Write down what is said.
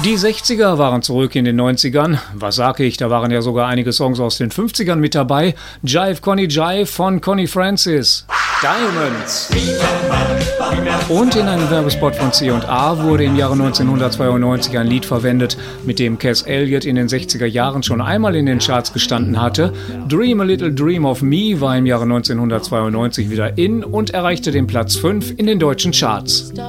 Die 60er waren zurück in den 90ern. Was sag ich, da waren ja sogar einige Songs aus den 50ern mit dabei. Jive Conny Jive von Connie Francis. Diamonds. Und in einem Werbespot von C&A wurde im Jahre 1992 ein Lied verwendet, mit dem Cass Elliot in den 60er Jahren schon einmal in den Charts gestanden hatte. Dream a Little Dream of Me war im Jahre 1992 wieder in und erreichte den Platz 5 in den deutschen Charts.